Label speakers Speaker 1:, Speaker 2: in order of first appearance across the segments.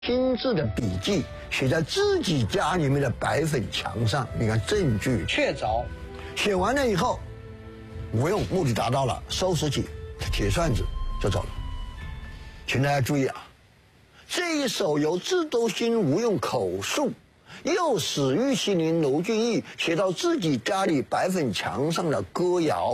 Speaker 1: 亲自的笔记写在自己家里面的白粉墙上，你看证据确凿。写完了以后，吴用目的达到了，收拾起铁扇子就走了。请大家注意啊，这一首由智多星吴用口述，又使玉麒麟卢俊义写到自己家里白粉墙上的歌谣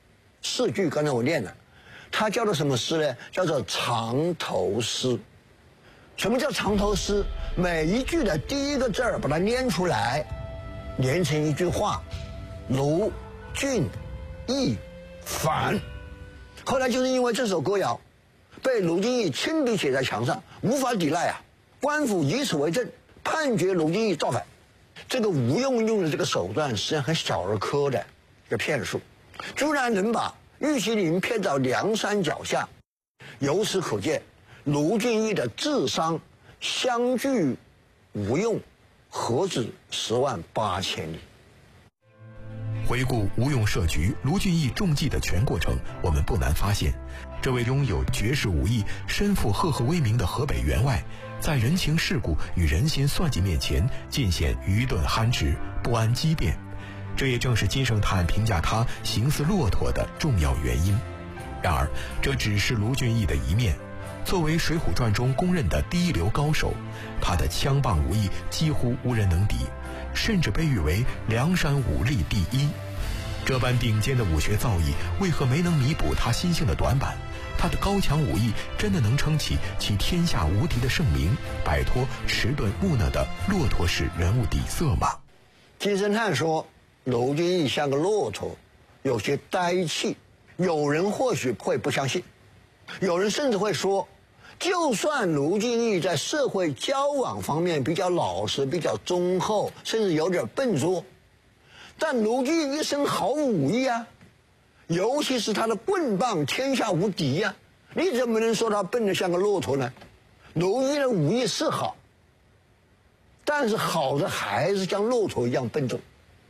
Speaker 1: 4句，刚才我念了，它叫做什么诗呢？叫做长头诗。什么叫长头诗？每一句的第一个字儿把它念出来，连成一句话，卢俊义反。后来就是因为这首歌谣被卢俊义亲笔写在墙上，无法抵赖啊，官府以此为证，判决卢俊义造反。这个吴用用的这个手段实际上很小儿科的一个骗术，居然能把玉麒麟骗到梁山脚下。由此可见，卢俊义的智商相距吴用何止108000里。
Speaker 2: 回顾吴用设局、卢俊义中计的全过程，我们不难发现，这位拥有绝世武艺、身负赫赫威名的河北员外，在人情世故与人心算计面前，尽显愚钝憨直、不谙机变。这也正是金圣叹评价他行似骆驼的重要原因。然而，这只是卢俊义的一面。作为《水浒传》中公认的第一流高手，他的枪棒武艺几乎无人能敌，甚至被誉为梁山武力第一。这般顶尖的武学造诣，为何没能弥补他心性的短板？他的高强武艺真的能撑起其天下无敌的盛名，摆脱迟钝木讷的骆驼式人物底色吗？
Speaker 1: 金圣叹说卢俊义像个骆驼，有些呆气。有人或许会不相信，有人甚至会说，就算卢俊义在社会交往方面比较老实、比较忠厚，甚至有点笨拙，但卢俊义一身好武艺啊，尤其是他的棍棒天下无敌啊，你怎么能说他笨得像个骆驼呢？卢俊义的武艺是好，但是好的还是像骆驼一样笨重。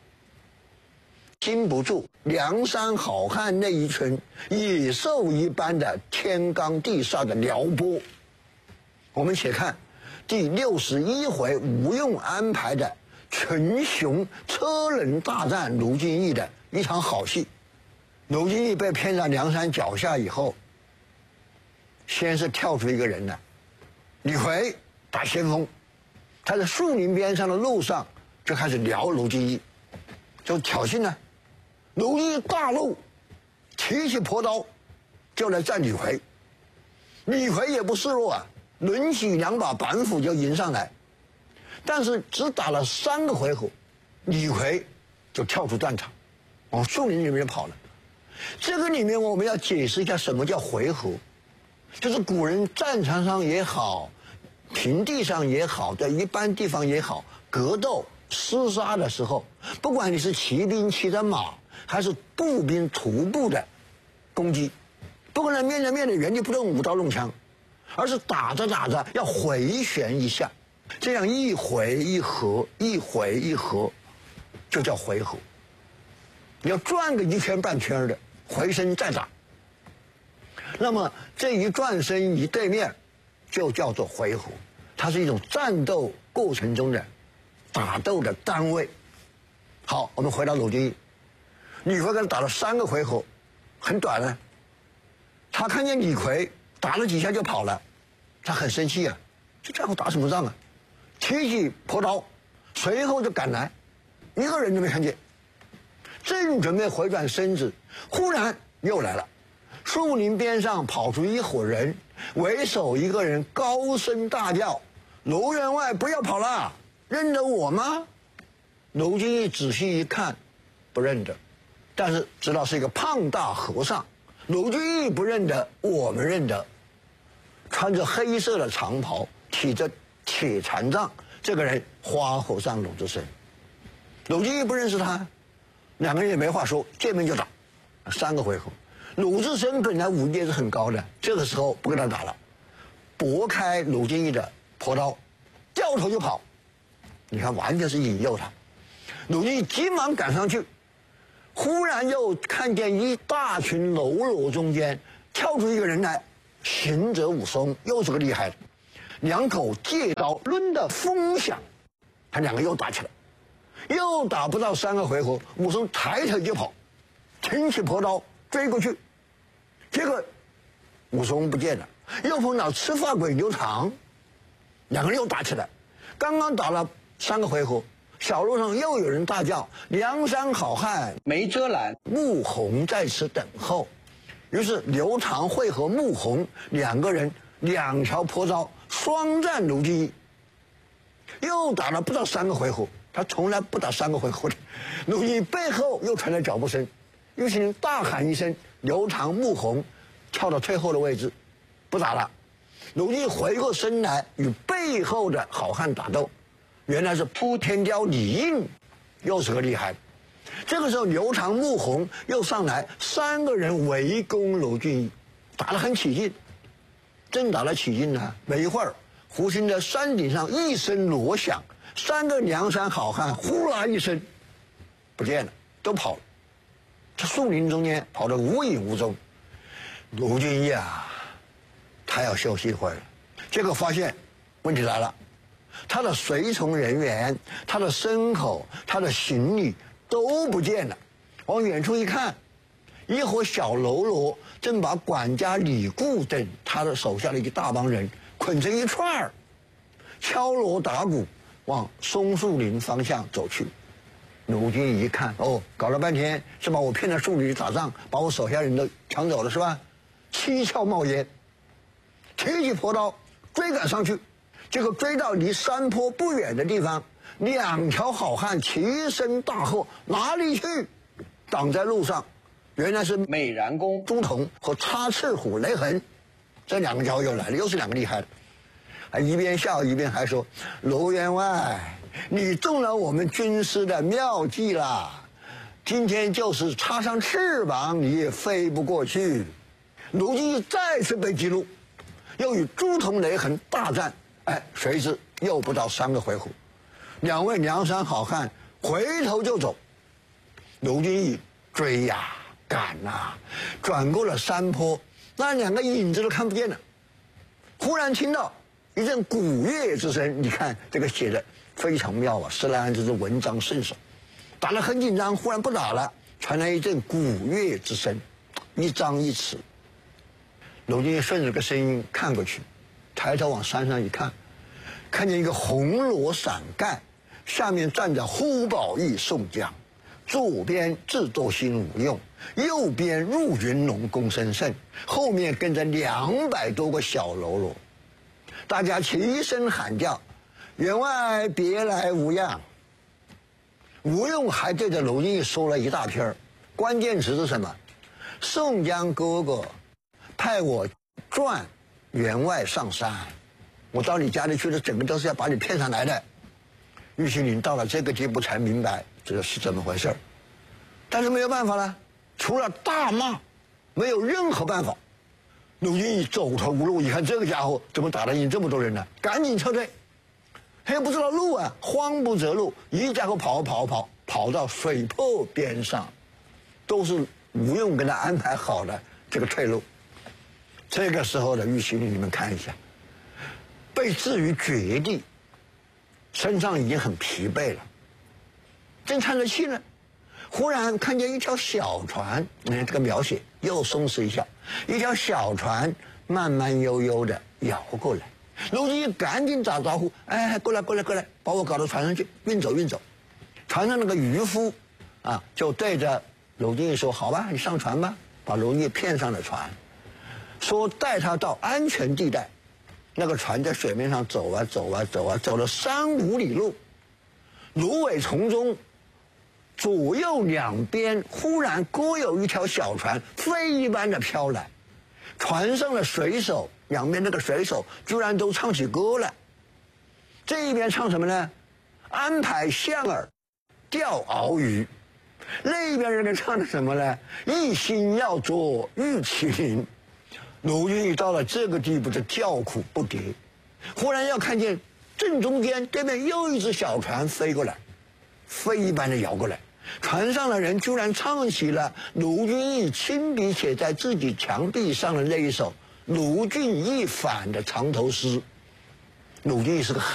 Speaker 1: 经不住梁山好汉那一群野兽一般的天罡地煞的撩拨。我们且看第61回吴用安排的群雄车轮大战卢俊义的一场好戏。卢俊义被骗到梁山脚下以后，先是跳出一个人来，李逵打先锋，他在树林边上的路上就开始撩卢俊义，就挑衅呢。卢俊义大怒，提起朴刀就来战李逵。李逵也不示弱啊，抡起2把板斧就迎上来，但是只打了3个回合，李逵就跳出战场，往树林里面跑了。这个里面我们要解释一下什么叫回合，就是古人战场上也好，平地上也好，在一般地方也好，格斗厮杀的时候，不管你是骑兵骑着马，还是步兵徒步的攻击，不可能面对面的原地不动舞刀弄枪，而是打着打着要回旋一下，这样一回一合，一回一合，就叫回合。你要转个一圈半圈的，回身再打。那么这一转身一对面，就叫做回合，它是一种战斗过程中的打斗的单位。好，我们回到卢俊义。李逵跟他打了3个回合，很短呢。他看见李逵打了几下就跑了，他很生气啊，这家伙打什么仗啊？提起朴刀，随后就赶来，一个人都没看见。正准备回转身子，忽然又来了。树林边上跑出一伙人，为首一个人高声大叫：“卢员外，不要跑了！认得我吗？”卢俊义仔细一看，不认得。但是知道是一个胖大和尚，卢俊义不认得，我们认得。穿着黑色的长袍，提着铁禅杖，这个人花和尚鲁智深。卢俊义不认识他，两个人也没话说，见面就打，3个回合。鲁智深本来武艺也是很高的，这个时候不跟他打了，拨开卢俊义的朴刀，掉头就跑。你看，完全是引诱他。鲁俊义急忙赶上去。忽然又看见一大群喽啰中间跳出一个人来，行者武松，又是个厉害的。 两口借刀抡得风响，他两个又打起来，又打不到3个回合，武松抬腿就跑，挺起朴刀追过去，结果武松不见了，又碰到吃饭鬼刘唐，两个人又打起来，刚刚打了3个回合，小路上又有人大叫：“梁山好汉没遮拦，穆弘在此等候。”于是刘唐会合穆弘，两个人2条朴刀双战卢俊义，又打了不到3个回合，他从来不打3个回合的。卢俊义背后又传来脚步声，于是大喊一声，刘唐、穆弘跳到退后的位置，不打了。卢俊义回过身来与背后的好汉打斗，原来是扑天雕李应，又是个厉害的。这个时候刘唐、穆弘又上来，3个人围攻卢俊义，打得很起劲。正打得起劲呢，没一会儿，忽听在山顶上一声锣响，3个梁山好汉呼啦一声不见了，都跑了。这树林中间跑得无影无踪。卢俊义啊，他要休息一会儿了。结果发现问题来了，他的随从人员、他的牲口、他的行李都不见了。往远处一看，一伙小喽啰正把管家李固等他的手下的一大帮人捆成一串儿，敲锣打鼓往松树林方向走去。卢俊义一看，哦，搞了半天是把我骗到树林里打仗，把我手下人都抢走了是吧？七窍冒烟，提起朴刀追赶上去，结果追到离山坡不远的地方，2条好汉齐声大喝：“哪里去！”挡在路上，原来是美髯公朱仝和插翅虎雷横，这2个家伙又来了，又是2个厉害的。还一边笑一边还说：“卢员外，你中了我们军师的妙计啦！今天就是插上翅膀，你也飞不过去。”卢俊义再次被激怒，又与朱仝、雷横大战。谁知又不到3个回合，2位梁山好汉回头就走。卢俊义追呀赶啊，转过了山坡，那2个影子都看不见了。忽然听到一阵鼓乐之声，你看这个写的非常妙啊！施耐庵这是文章圣手，打得很紧张，忽然不打了，传来一阵鼓乐之声，一张一弛。卢俊义顺着这个声音看过去，抬头往山上一看，看见一个红罗伞盖，下面站着呼保义、宋江，左边智多星吴用，右边入云龙公孙胜，后面跟着200多个小喽啰，大家齐声喊叫：“员外别来无恙。”吴用还对着卢俊义说了一大篇，关键词是什么？宋江哥哥派我转员外上山，我到你家里去的，整个都是要把你骗上来的。玉麒麟到了这个地步才明白这是怎么回事，但是没有办法了，除了大骂，没有任何办法。卢俊义走投无路，一看这个家伙怎么打得赢这么多人呢？赶紧撤退，他又不知道路啊，慌不择路，一家伙跑到水泊边上，都是吴用跟他安排好的这个退路。这个时候的玉麒麟，你们看一下，被置于绝地，身上已经很疲惫了，正叹着气呢，忽然看见一条小船，你看这个描写又松弛一下，一条小船慢慢悠悠的摇过来，卢俊义赶紧打招呼：“过来，把我搞到船上去，运走。”船上那个渔夫啊，就对着卢俊义说：“好吧，你上船吧。”把卢俊义骗上了船，说带他到安全地带。那个船在水面上走了3-5里路，芦苇丛中左右两边忽然各有一条小船飞一般的飘来，船上的水手，两边那个水手居然都唱起歌来。这一边唱什么呢？安排象儿钓鳌鱼。另一边人唱的什么呢？一心要做玉麒麟。卢俊义到了这个地步的叫苦不迭，忽然要看见正中间对面又一只小船飞过来，飞一般的摇过来，船上的人居然唱起了卢俊义亲笔写在自己墙壁上的那一首卢俊义反的长头诗： 鲁俊义是个